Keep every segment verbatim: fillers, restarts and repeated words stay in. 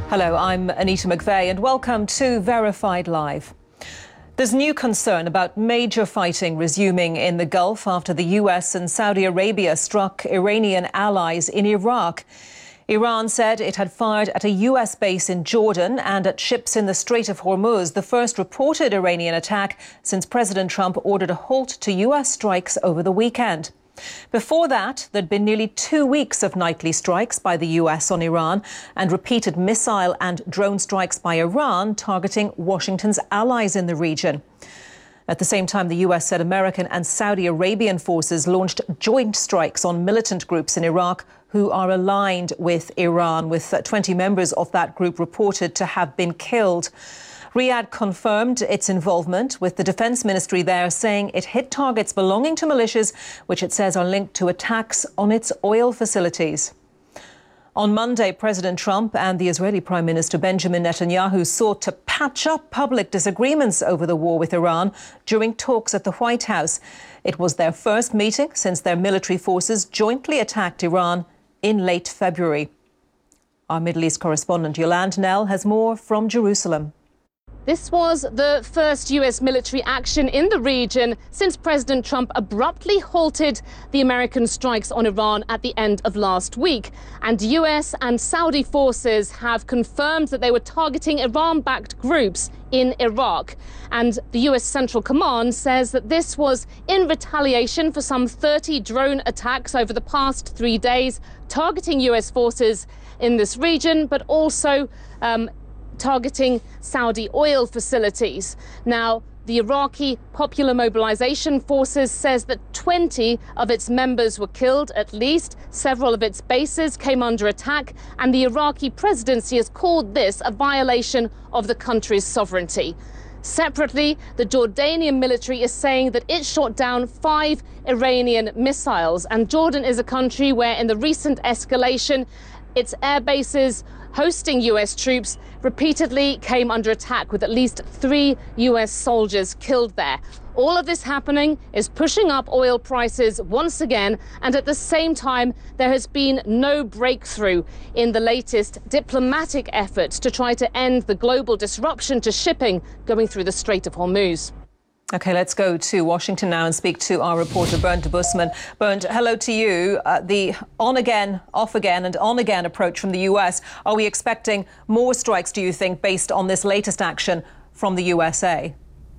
Hello, I'm Anita McVeigh and welcome to Verified Live. There's new concern about major fighting resuming in the Gulf after the U S and Saudi Arabia struck Iranian allies in Iraq. Iran said it had fired at a U S base in Jordan and at ships in the Strait of Hormuz, the first reported Iranian attack since President Trump ordered a halt to U S strikes over the weekend. Before that, there'd been nearly two weeks of nightly strikes by the U S on Iran and repeated missile and drone strikes by Iran targeting Washington's allies in the region. At the same time, the U S said American and Saudi Arabian forces launched joint strikes on militant groups in Iraq who are aligned with Iran, with twenty members of that group reported to have been killed. Riyadh confirmed its involvement, with the defence ministry there saying it hit targets belonging to militias, which it says are linked to attacks on its oil facilities. On Monday, President Trump and the Israeli Prime Minister Benjamin Netanyahu sought to patch up public disagreements over the war with Iran during talks at the White House. It was their first meeting since their military forces jointly attacked Iran in late February. Our Middle East correspondent Yolande Knell has more from Jerusalem. This was the first U S military action in the region since President Trump abruptly halted the American strikes on Iran at the end of last week. And U S and Saudi forces have confirmed that they were targeting Iran-backed groups in Iraq. And the U S Central Command says that this was in retaliation for some thirty drone attacks over the past three days, targeting U S forces in this region, but also um, targeting Saudi oil facilities. Now, the Iraqi Popular Mobilization Forces says that twenty of its members were killed, at least. Several of its bases came under attack, and the Iraqi presidency has called this a violation of the country's sovereignty. Separately, the Jordanian military is saying that it shot down five Iranian missiles, and Jordan is a country where, in the recent escalation, its air bases hosting U S troops repeatedly came under attack, with at least three U S soldiers killed there. All of this happening is pushing up oil prices once again, and at the same time, there has been no breakthrough in the latest diplomatic efforts to try to end the global disruption to shipping going through the Strait of Hormuz. OK, let's go to Washington now and speak to our reporter, Bernd Debusmann. Bernd, hello to you. Uh, the on-again, off-again and on-again approach from the U S. Are we expecting more strikes, do you think, based on this latest action from the U S A?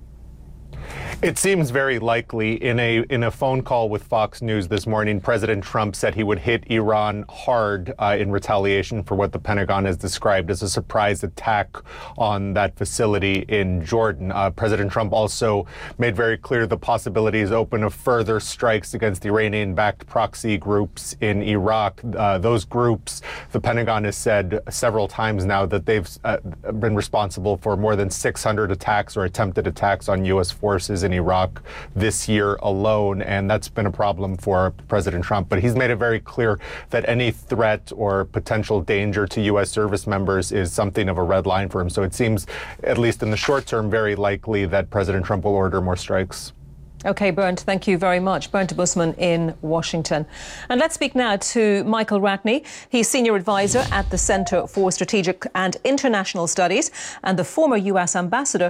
It seems very likely. In a in a phone call with Fox News this morning, President Trump said he would hit Iran hard uh, in retaliation for what the Pentagon has described as a surprise attack on that facility in Jordan. Uh, President Trump also made very clear the possibilities open of further strikes against Iranian-backed proxy groups in Iraq. Uh, those groups, the Pentagon has said several times now that they've uh, been responsible for more than six hundred attacks or attempted attacks on U S forces in Iraq this year alone, and that's been a problem for President Trump. But he's made it very clear that any threat or potential danger to U S service members is something of a red line for him. So it seems, at least in the short term, very likely that President Trump will order more strikes. OK, Bernd, thank you very much. Bernd Debusmann in Washington. And let's speak now to Michael Ratney. He's Senior Advisor at the Center for Strategic and International Studies and the former U S Ambassador